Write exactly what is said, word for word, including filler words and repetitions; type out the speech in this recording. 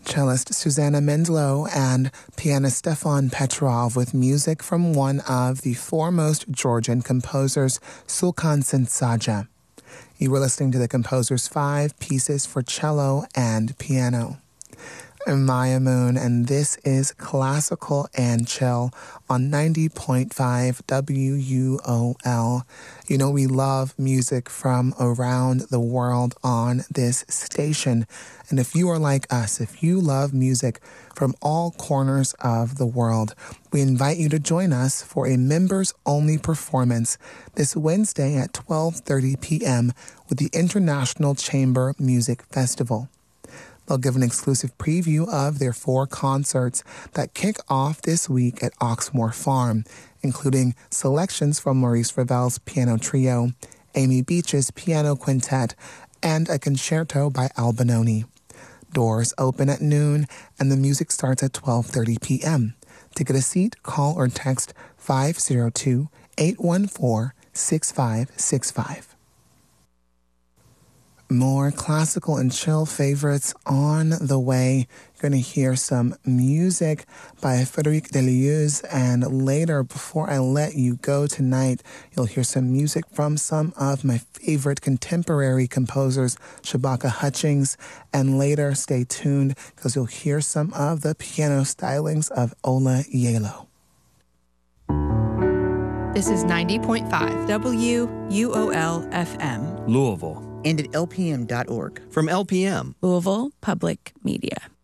cellist Susanna Mendlow and pianist Stefan Petrov with music from one of the foremost Georgian composers, Sulkan Sintsaja. You were listening to the composer's five pieces for cello and piano. I'm Maya Moon, and this is Classical and Chill on ninety point five W U O L. You know, we love music from around the world on this station. And if you are like us, if you love music from all corners of the world, we invite you to join us for a members-only performance this Wednesday at twelve thirty p.m. with the International Chamber Music Festival. They'll give an exclusive preview of their four concerts that kick off this week at Oxmoor Farm, including selections from Maurice Ravel's Piano Trio, Amy Beach's Piano Quintet, and a concerto by Albinoni. Doors open at noon, and the music starts at twelve thirty p.m. To get a seat, call or text five oh two, eight one four, six five six five. More classical and chill favorites on the way. You're going to hear some music by Frédéric Delieuse, and later, before I let you go tonight, you'll hear some music from some of my favorite contemporary composers, Shabaka Hutchings, and later, stay tuned, because you'll hear some of the piano stylings of Ola Yelo. This is ninety point five W U O L F M. Louisville. And at L P M dot org. From L P M. Louisville Public Media.